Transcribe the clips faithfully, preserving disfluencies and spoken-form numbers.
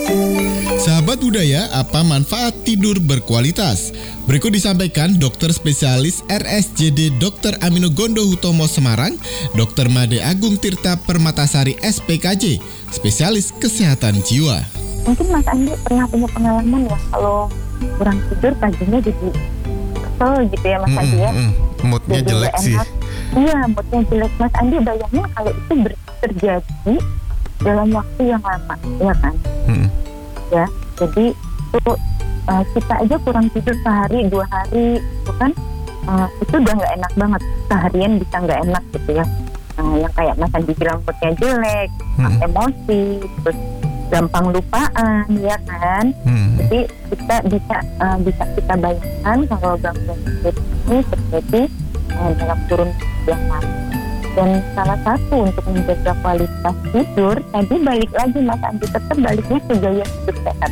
Sahabat budaya, apa manfaat tidur berkualitas? Berikut disampaikan dokter spesialis R S J D dokter Amino Gondo Hutomo Semarang, dokter Made Agung Tirta Permatasari S P K J, spesialis kesehatan jiwa. Mungkin Mas Andi pernah punya pengalaman ya, kalau kurang tidur paginya jadi kesel gitu ya Mas Andi ya. Moodnya Jadi jelek nggak sih. enak. Iya, moodnya jelek. Mas Andi bayangin kalau itu ber- terjadi dalam waktu yang lama, ya kan? Mm. Ya, jadi itu uh, kita aja kurang tidur sehari dua hari, itu kan uh, itu udah nggak enak banget. Seharian bisa nggak enak gitu ya. Nah, yang kayak Mas Andi bilang moodnya jelek, Mm. emosi, terus gampang lupaan, ya kan? Mm. Jadi kita bisa uh, bisa kita bayangkan kalau gangguan tidur ini terjadi uh, dalam kurun yang lama. Dan salah satu untuk menjaga kualitas tidur, tadi balik lagi Mas Andi, tetap baliknya ke gaya hidup sehat.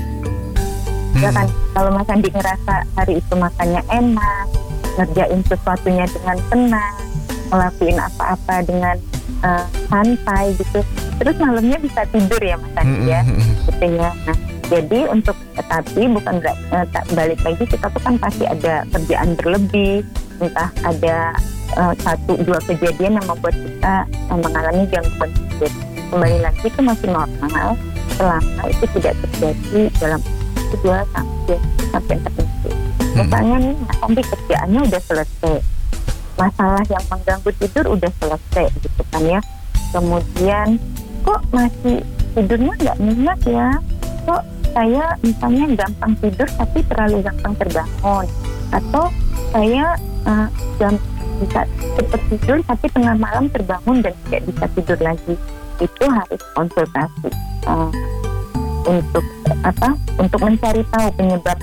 Ya kan, kalau Mas Andi ngerasa hari itu makannya enak, ngerjain sesuatunya dengan tenang, ngelakuin apa-apa dengan uh, santai gitu, terus malamnya bisa tidur ya Mas Andi ya, gitu ya. Nah, jadi untuk, tapi bukan uh, balik lagi, kita tuh kan pasti ada kerjaan berlebih, entah ada Uh, satu dua kejadian yang membuat kita uh, mengalami gangguan tidur. Kembali lagi itu masih normal selama itu tidak terjadi dalam dua sampai sampai tertentu. Misalnya nih, nanti kerjaannya udah selesai, masalah yang mengganggu tidur udah selesai gitu kan ya. Kemudian kok masih tidurnya nggak nyenyak ya? Kok saya misalnya gampang tidur tapi terlalu gampang terbangun, atau saya uh, gampang bisa cepat tidur tapi tengah malam terbangun dan tidak bisa tidur lagi, itu harus konsultasi uh, untuk apa? Untuk mencari tahu penyebab